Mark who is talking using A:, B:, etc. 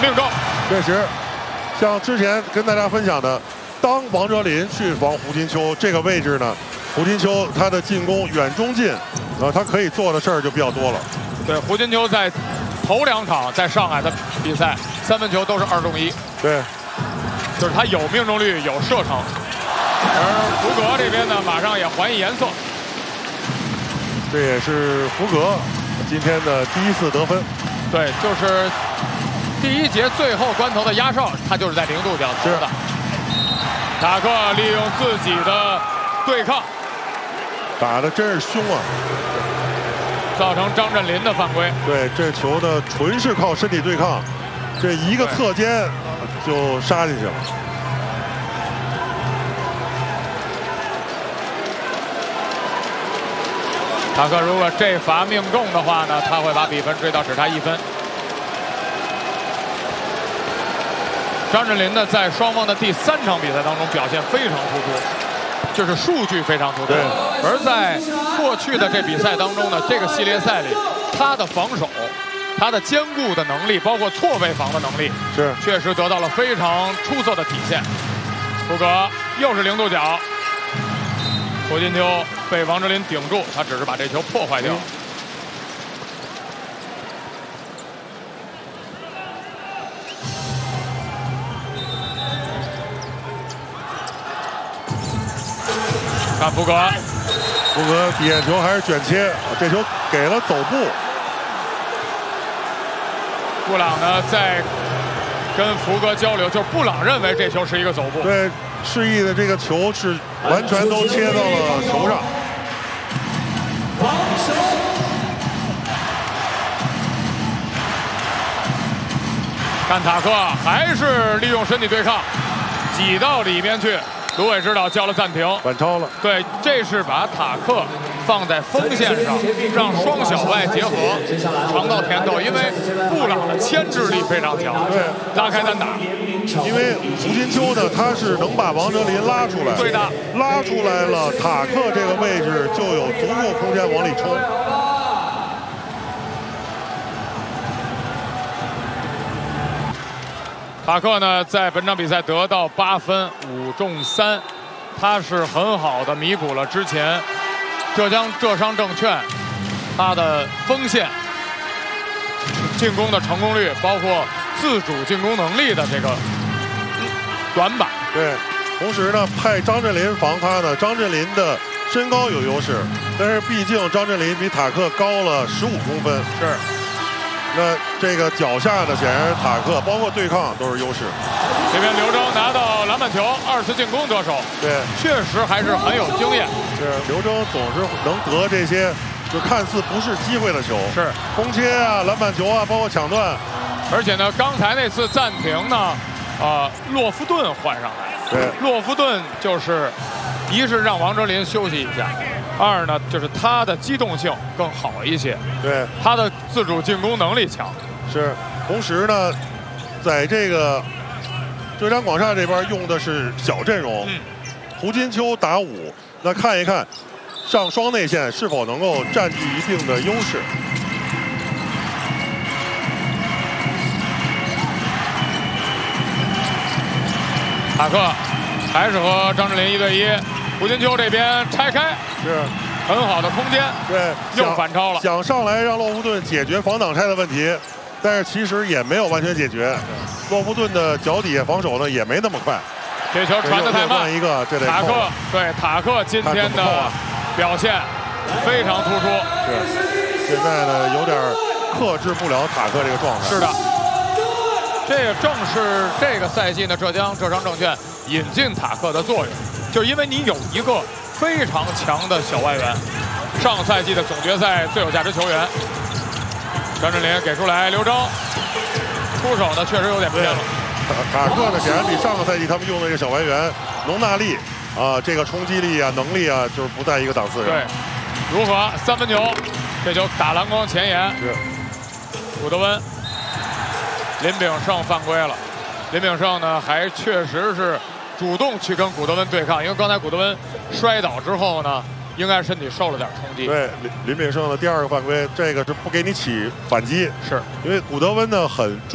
A: 命中。
B: 确实，像之前跟大家分享的，当王哲林去防胡金秋这个位置呢，胡金秋他的进攻远中近，他可以做的事儿就比较多了。
A: 对，胡金秋在头2场在上海的比赛3分球都是2中1。
B: 对，
A: 就是他有命中率，有射程。而福格这边呢，马上也还以颜色。
B: 这也是福格今天的第1次得分。
A: 对，就是第1节最后关头的压哨，他就是在0度角投的。塔克利用自己的对抗，
B: 打的真是凶啊！
A: 造成张镇麟的犯规。
B: 对，这球呢纯是靠身体对抗，这一个侧肩就杀进去了。
A: 塔克如果这罚命中的话呢，他会把比分追到只差1分。张镇麟呢，在双方的第3场比赛当中表现非常突出，就是数据非常突出。而在过去的这比赛当中呢，这个系列赛里，他的防守、他的坚固的能力，包括错位防的能力，确实得到了非常出色的体现。福格又是0度角。胡金秋被王哲林顶住，他只是把这球破坏掉。看福格，
B: 福格底线球还是卷切，这球给了走步。
A: 布朗呢在跟福格交流，就是布朗认为这球是一个走步。
B: 对。示意的这个球是完全都切到了球上。
A: 看塔克还是利用身体对抗，挤到里面去。卢伟指导叫了暂停，
B: 反超了。
A: 对，这是把塔克放在锋线上，让双小外结合，尝到甜头。因为布朗的牵制力非常强，
B: 对，
A: 拉开单打。
B: 因为胡金秋呢，他是能把王哲林拉出来，
A: 对的，
B: 拉出来了，塔克这个位置就有足够空间往里冲。
A: 塔克呢，在本场比赛得到8分，5中3，他是很好的弥补了之前浙商证券他的锋线进攻的成功率，包括自主进攻能力的这个短板。
B: 对，同时呢，派张镇麟防他呢，张镇麟的身高有优势，但是毕竟张镇麟比塔克高了15公分。
A: 是。
B: 那这个脚下呢，显然塔克包括对抗都是优势。
A: 这边刘铮拿到篮板球，2次进攻得手，
B: 对，
A: 确实还是很有经验。
B: 是刘铮总是能得这些就看似不是机会的球，
A: 是
B: 空切啊、篮板球啊，包括抢断。
A: 而且呢，刚才那次暂停呢，洛夫顿换上来，
B: 对，
A: 洛夫顿就是一是让王哲林休息一下。2呢，就是他的机动性更好一些，
B: 对，
A: 他的自主进攻能力强。
B: 是，同时呢，在这个浙江广厦这边用的是小阵容，胡金秋打5，那看一看上双内线是否能够占据一定的优势。
A: 塔克还是和张镇麟1对1。胡金秋这边拆开，
B: 是
A: 很好的空间，
B: 对，
A: 又反超了，
B: 想上来让洛夫顿解决防挡拆的问题，但是其实也没有完全解决。洛夫顿的脚底下防守呢也没那么快，
A: 这球传得太慢。
B: 一个，这得
A: 塔克，对塔克今天的表现非常突出。
B: 是，现在呢有点克制不了塔克这个状态。
A: 是的，这也正是这个赛季呢浙商证券引进塔克的作用。就是因为你有一个非常强的小外援，上赛季的总决赛最有价值球员。张镇麟给出来，刘铮出手呢确实有点偏了。
B: 塔克呢显然比上个赛季他们用的这个小外援农纳利啊，这个冲击力啊、能力啊，就是不在一个档次上。
A: 对，如何3分球？这球打篮筐前沿。
B: 是。
A: 古德温，林炳胜犯规了。林炳胜呢还确实是主动去跟古德温对抗，因为刚才古德温摔倒之后呢，应该身体受了点冲击。
B: 对，林炳胜的第2个犯规，这个是不给你起反击，
A: 是
B: 因为古德温呢很